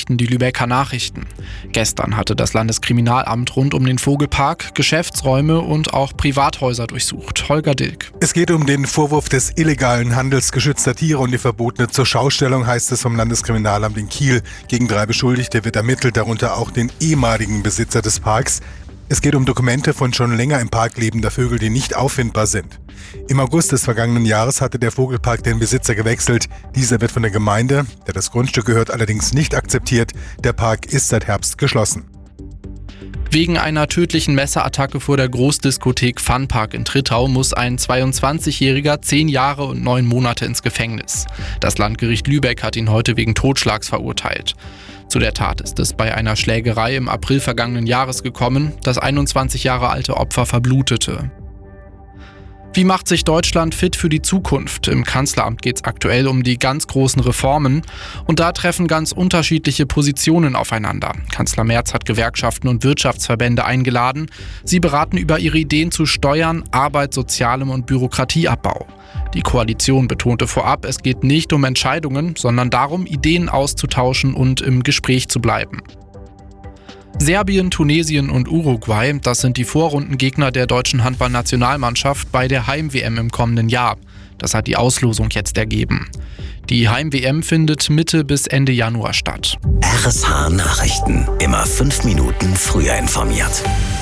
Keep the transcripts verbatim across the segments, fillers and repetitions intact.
berichten die Lübecker Nachrichten. Gestern hatte das Landeskriminalamt rund um den Vogelpark Geschäftsräume und auch Privathäuser durchsucht. Holger Dilk. Es geht um den Vorwurf des illegalen Handels geschützter Tiere und die verbotene Zurschaustellung, heißt es vom Landeskriminalamt in Kiel. Gegen drei Beschuldigte wird ermittelt, darunter auch den ehemaligen Besitzer des Parks. Es geht um Dokumente von schon länger im Park lebender Vögel, die nicht auffindbar sind. Im August des vergangenen Jahres hatte der Vogelpark den Besitzer gewechselt. Dieser wird von der Gemeinde, der das Grundstück gehört, allerdings nicht akzeptiert. Der Park ist seit Herbst geschlossen. Wegen einer tödlichen Messerattacke vor der Großdiskothek Funpark in Trittau muss ein zweiundzwanzigjähriger zehn Jahre und neun Monate ins Gefängnis. Das Landgericht Lübeck hat ihn heute wegen Totschlags verurteilt. Zu der Tat ist es bei einer Schlägerei im April vergangenen Jahres gekommen. Das einundzwanzig Jahre alte Opfer verblutete. Wie macht sich Deutschland fit für die Zukunft? Im Kanzleramt geht es aktuell um die ganz großen Reformen und da treffen ganz unterschiedliche Positionen aufeinander. Kanzler Merz hat Gewerkschaften und Wirtschaftsverbände eingeladen. Sie beraten über ihre Ideen zu Steuern, Arbeit, Sozialem und Bürokratieabbau. Die Koalition betonte vorab, es geht nicht um Entscheidungen, sondern darum, Ideen auszutauschen und im Gespräch zu bleiben. Serbien, Tunesien und Uruguay, das sind die Vorrundengegner der deutschen Handballnationalmannschaft bei der Heim-W M im kommenden Jahr. Das hat die Auslosung jetzt ergeben. Die Heim-W M findet Mitte bis Ende Januar statt. R S H Nachrichten, immer fünf Minuten früher informiert.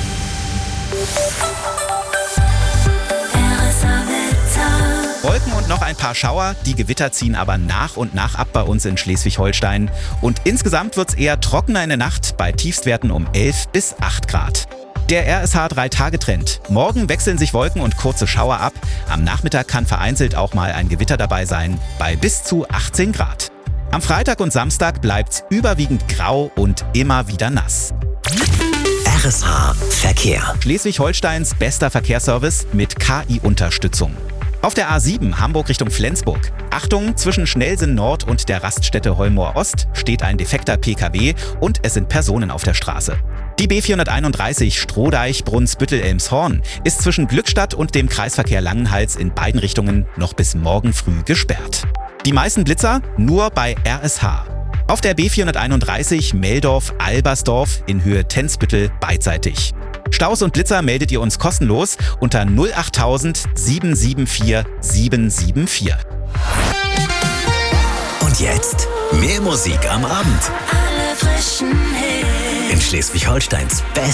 Wolken und noch ein paar Schauer, die Gewitter ziehen aber nach und nach ab bei uns in Schleswig-Holstein. Und insgesamt wird es eher trockener in der Nacht bei Tiefstwerten um elf bis acht Grad. Der R S H drei Tage Trend. Morgen wechseln sich Wolken und kurze Schauer ab. Am Nachmittag kann vereinzelt auch mal ein Gewitter dabei sein, bei bis zu achtzehn Grad. Am Freitag und Samstag bleibt's überwiegend grau und immer wieder nass. R S H Verkehr. Schleswig-Holsteins bester Verkehrsservice mit K I-Unterstützung. Auf der A sieben Hamburg Richtung Flensburg. Achtung, zwischen Schnellsinn Nord und der Raststätte Heumor Ost steht ein defekter P K W und es sind Personen auf der Straße. Die B vierhunderteinunddreißig Strohdeich Brunsbüttel-Elmshorn ist zwischen Glückstadt und dem Kreisverkehr Langenhals in beiden Richtungen noch bis morgen früh gesperrt. Die meisten Blitzer nur bei R S H. Auf der B vierhunderteinunddreißig Meldorf-Albersdorf in Höhe Tenzbüttel beidseitig. Staus und Blitzer meldet ihr uns kostenlos unter null achttausend sieben sieben vier sieben sieben vier. Und jetzt mehr Musik am Abend. Alle frischen Hits. In Schleswig-Holsteins Best